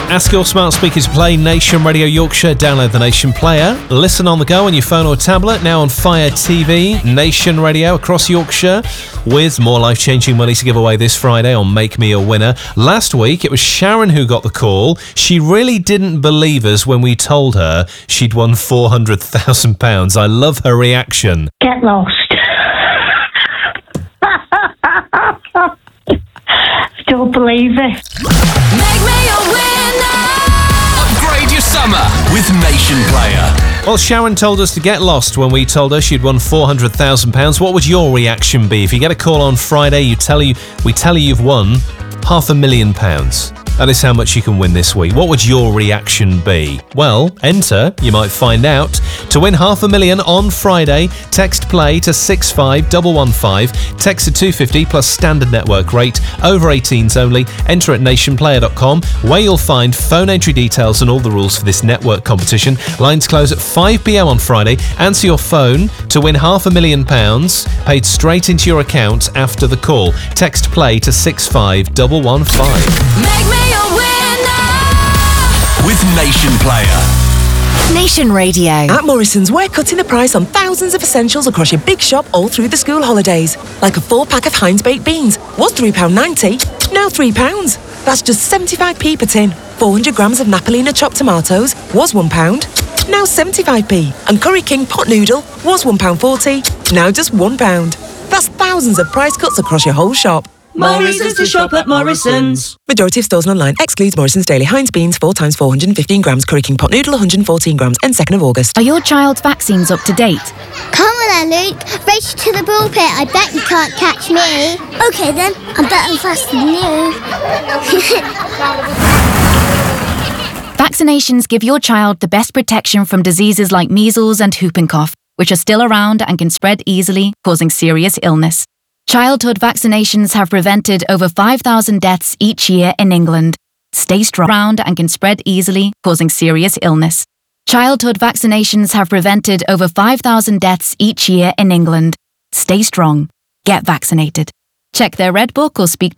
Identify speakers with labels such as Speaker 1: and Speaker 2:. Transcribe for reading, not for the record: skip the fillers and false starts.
Speaker 1: Ask your smart speaker to play Nation Radio Yorkshire. Download the Nation Player. Listen on the go on your phone or tablet. Now on Fire TV, Nation Radio across Yorkshire, with more life-changing money to give away this Friday on Make Me a Winner. Last week, it was Sharon who got the call. She really didn't believe us when we told her she'd won £400,000. I love her reaction.
Speaker 2: Get lost. Don't believe it.
Speaker 3: Make me a winner.
Speaker 4: Upgrade your summer with Nation Player.
Speaker 1: Well, Sharon told us to get lost when we told her she'd won £400,000. What would your reaction be if you get a call on Friday? We tell you you've won £500,000. That is how much you can win this week. What would your reaction be? Well, enter, you might find out. To win £500,000 on Friday, text play to 65115, text to 250 plus standard network rate, over 18s only. Enter at nationplayer.com, where you'll find phone entry details and all the rules for this network competition. Lines close at 5 p.m. on Friday. Answer your phone to win £500,000 paid straight into your account after the call. Text play to 65115.
Speaker 3: Make me a winner.
Speaker 4: With Nation Player.
Speaker 5: Nation Radio.
Speaker 6: At Morrison's, we're cutting the price on thousands of essentials across your big shop all through the school holidays. Like a 4-pack of Heinz baked beans was £3.90, now £3. That's just 75p per tin. 400 grams of Napolina chopped tomatoes was £1, now 75p. And Curry King pot noodle was £1.40, now just £1. That's thousands of price cuts across your whole shop.
Speaker 7: Morrison's to shop at Morrison's.
Speaker 6: Majority of stores and online excludes Morrison's Daily Heinz beans 4 times 415 grams, Curry King pot noodle 114 grams, and 2nd of August.
Speaker 5: Are your child's vaccines up to date?
Speaker 8: Come on then, Luke. Race to the ball pit. I bet you can't catch me. OK then, I'm better and faster than you.
Speaker 5: Vaccinations give your child the best protection from diseases like measles and whooping cough, which are still around and can spread easily, causing serious illness. Childhood vaccinations have prevented over 5,000 deaths each year in England. Stay strong and can spread easily, causing serious illness. Childhood vaccinations have prevented over 5,000 deaths each year in England. Stay strong. Get vaccinated. Check their Red Book or speak